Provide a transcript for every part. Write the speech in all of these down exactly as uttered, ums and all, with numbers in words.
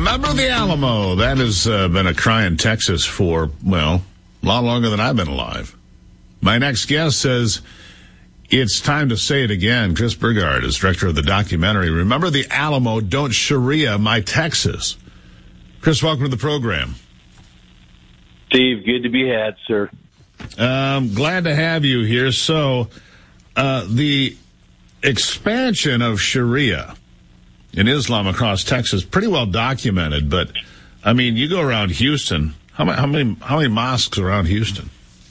Remember the Alamo. That has uh, been a cry in Texas for, well, a lot longer than I've been alive. My next guest says it's time to say it again. Chris Burgard is director of the documentary Remember the Alamo, Don't Sharia My Texas. Chris, welcome to the program. Steve, good to be had, sir. Um, glad to have you here. So, uh, the expansion of Sharia in Islam across Texas, pretty well documented, but, I mean, you go around Houston. How many, how many, how many mosques around Houston?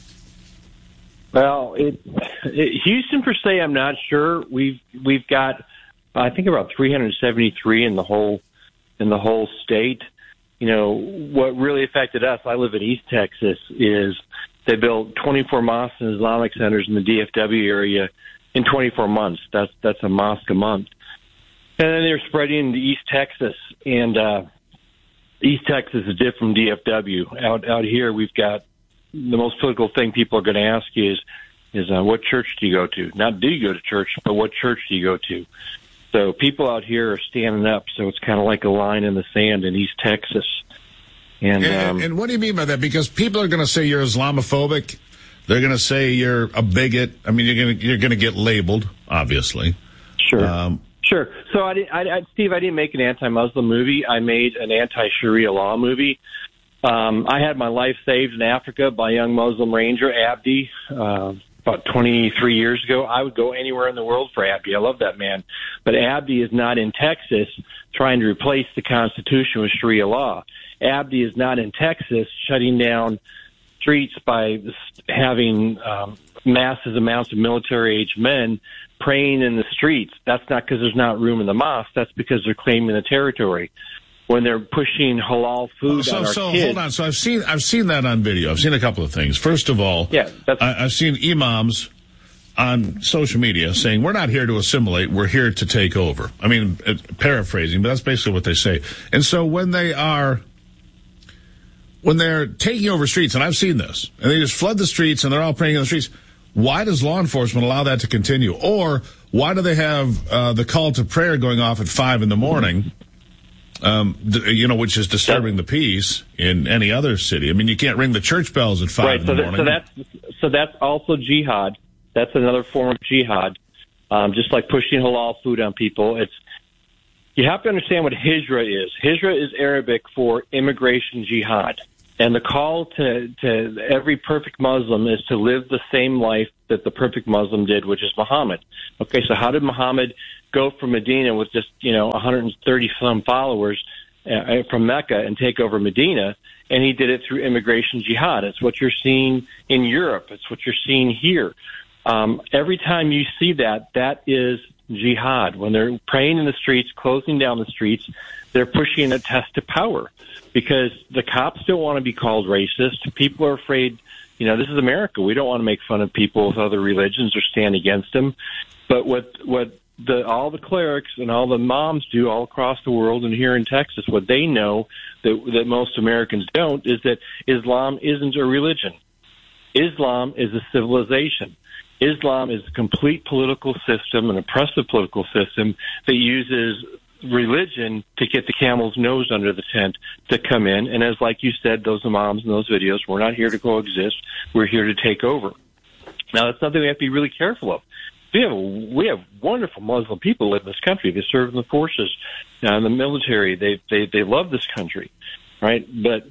Well, it, it, Houston per se, I'm not sure. We've we've got, I think, about three hundred seventy-three in the whole in the whole state. You know, what really affected us, I live in East Texas, is they built twenty-four mosques and Islamic centers in the D F W area in twenty-four months. That's that's a mosque a month. And then they're spreading into East Texas, and uh, East Texas is different from D F W. Out out here, we've got the most political thing people are going to ask you is, is uh, what church do you go to? Not do you go to church, but what church do you go to? So people out here are standing up, so it's kind of like a line in the sand in East Texas. And, and, um, and what do you mean by that? Because people are going to say you're Islamophobic. They're going to say you're a bigot. I mean, you're going to you're going to get labeled, obviously. Sure. Um, Sure. So, I, I, I, Steve, I didn't make an anti-Muslim movie. I made an anti-Sharia law movie. Um, I had my life saved in Africa by a young Muslim ranger, Abdi, uh, about twenty-three years ago. I would go anywhere in the world for Abdi. I love that man. But Abdi is not in Texas trying to replace the Constitution with Sharia law. Abdi is not in Texas shutting down streets by having um, massive amounts of military-age men praying in the streets. That's not because there's not room in the mosque. That's because they're claiming the territory. When they're pushing halal food so, on our so kids. hold on. So I've seen I've seen that on video. I've seen a couple of things. First of all, yeah, that's, I, I've seen imams on social media saying we're not here to assimilate. We're here to take over. I mean, paraphrasing, but that's basically what they say. And so when they are when they're taking over streets, and I've seen this, and they just flood the streets and they're all praying in the streets. Why does law enforcement allow that to continue? Or why do they have uh, the call to prayer going off at five in the morning, um, th- you know, which is disturbing the peace in any other city? I mean, you can't ring the church bells at five right, in so the that, morning. So that's, so that's also jihad. That's another form of jihad, um, just like pushing halal food on people. It's You have to understand what hijra is. Hijra is Arabic for immigration jihad. And the call to, to every perfect Muslim is to live the same life that the perfect Muslim did, which is Muhammad. Okay, so how did Muhammad go from Medina with just, you know, one hundred thirty some followers uh, from Mecca and take over Medina? And he did it through immigration jihad. It's what you're seeing in Europe. It's what you're seeing here. Um, every time you see that, that is jihad. When they're praying in the streets, closing down the streets, they're pushing a test to power. Because the cops don't want to be called racist. People are afraid, you know, this is America. We don't want to make fun of people with other religions or stand against them. But what what the all the clerics and all the moms do all across the world and here in Texas, what they know that, that most Americans don't is that Islam isn't a religion. Islam is a civilization. Islam is a complete political system, an oppressive political system that uses religion to get the camel's nose under the tent to come in. And as like you said, those imams in those videos, we're not here to coexist. We're here to take over. Now, that's something we have to be really careful of. We have we have wonderful Muslim people live in this country. They serve in the forces, uh, in the military. They they they love this country, right? But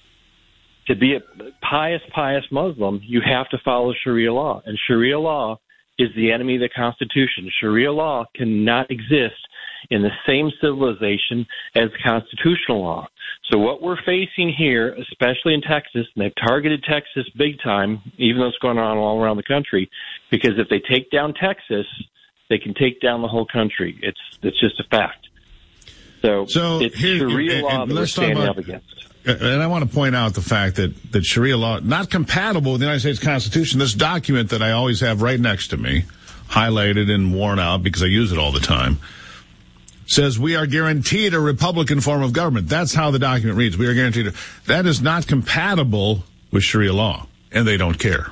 to be a pious, pious Muslim, you have to follow Sharia law, and Sharia law is the enemy of the Constitution. Sharia law cannot exist in the same civilization as constitutional law. So what we're facing here, especially in Texas, and they've targeted Texas big time, even though it's going on all around the country, because if they take down Texas, they can take down the whole country. It's it's just a fact. So, so it's here, Sharia and, law and that we're standing about, up against. And I want to point out the fact that, that Sharia law, not compatible with the United States Constitution, this document that I always have right next to me, highlighted and worn out because I use it all the time, says we are guaranteed a Republican form of government. That's how the document reads. We are guaranteed. A, that is not compatible with Sharia law, and they don't care.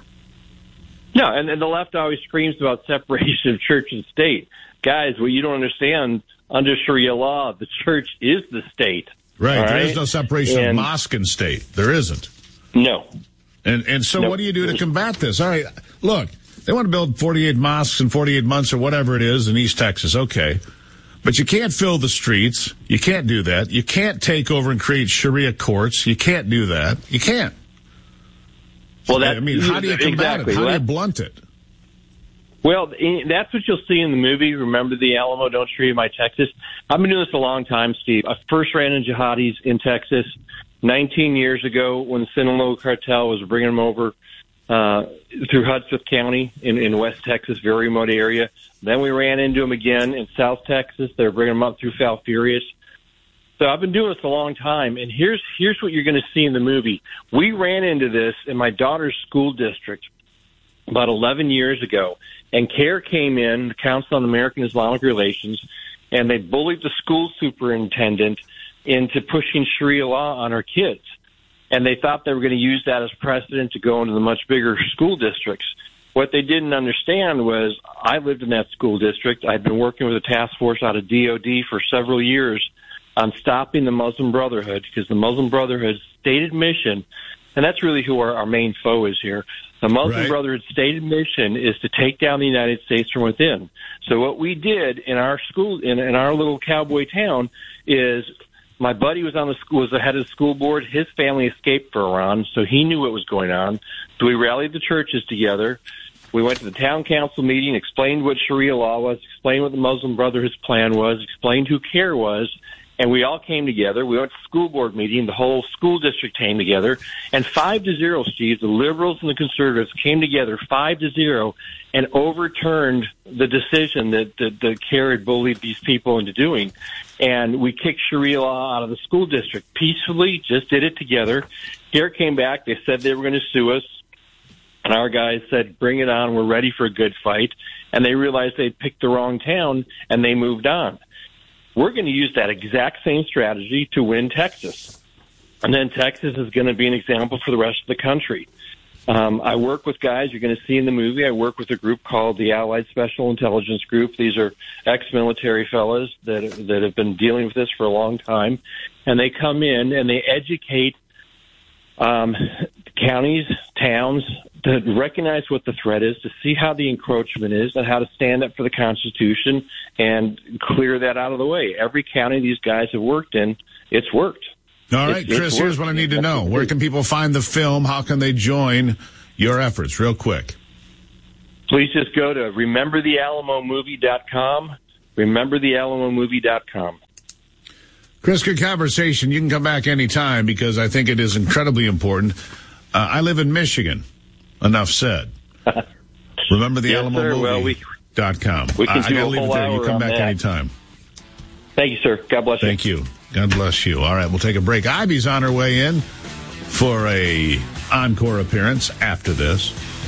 No, and, and the left always screams about separation of church and state. Guys, what you don't understand, under Sharia law, the church is the state. Right. All There right? is no separation and, of mosque and state. There isn't. No. And and so no. what do you do to combat this? All right, look, they want to build forty-eight mosques in forty-eight months or whatever it is in East Texas. Okay. But you can't fill the streets. You can't do that. You can't take over and create Sharia courts. You can't do that. You can't. Well, that, I mean, how do you combat exactly. it? How well, do you blunt it? Well, that's what you'll see in the movie, Remember the Alamo, Don't Treat My Texas. I've been doing this a long time, Steve. I first ran into jihadis in Texas nineteen years ago when the Sinaloa cartel was bringing them over uh, through Hudspeth County in, in West Texas, very remote area. Then we ran into them again in South Texas. They're bringing them up through Falfurrias. So I've been doing this a long time, and here's here's what you're going to see in the movie. We ran into this in my daughter's school district about eleven years ago, and CARE came in, the Council on American Islamic Relations, and they bullied the school superintendent into pushing Sharia law on our kids. And they thought they were going to use that as precedent to go into the much bigger school districts. What they didn't understand was I lived in that school district. I'd been working with a task force out of D O D for several years on stopping the Muslim Brotherhood, because the Muslim Brotherhood's stated mission, and that's really who our, our main foe is here, the Muslim Right. Brotherhood's stated mission is to take down the United States from within. So what we did in our school, in, in our little cowboy town, is my buddy was on the school, was the head of the school board. His family escaped for Iran, so he knew what was going on. So we rallied the churches together. We went to the town council meeting, explained what Sharia law was, explained what the Muslim Brotherhood's plan was, explained who CARE was, and we all came together. We went to school board meeting. The whole school district came together, and five to zero, Steve, the liberals and the conservatives came together five to zero and overturned the decision that the, the CARE had bullied these people into doing. And we kicked Sharia law out of the school district peacefully, just did it together. CARE came back. They said they were going to sue us. And our guys said, bring it on. We're ready for a good fight. And they realized they picked the wrong town, and they moved on. We're going to use that exact same strategy to win Texas. And then Texas is going to be an example for the rest of the country. Um, I work with guys you're going to see in the movie. I work with a group called the Allied Special Intelligence Group. These are ex-military fellas that that have been dealing with this for a long time. And they come in and they educate um, counties, towns, to recognize what the threat is, to see how the encroachment is, and how to stand up for the Constitution and clear that out of the way. Every county these guys have worked in, it's worked. All right, it's, Chris, it's here's what I need to know. Where can people find the film? How can they join your efforts? Real quick. Please just go to remember the alamo movie dot com, remember the alamo movie dot com. Chris, good conversation. You can come back anytime because I think it is incredibly important. Uh, I live in Michigan. Enough said. Remember the yes, Alamo sir. Movie Well, we, dot com. we can I, do I gotta a leave it whole there. You hour come on back that. anytime. Thank you, sir. God bless you. Thank you. God bless you. All right, we'll take a break. Ivy's on her way in for a encore appearance after this.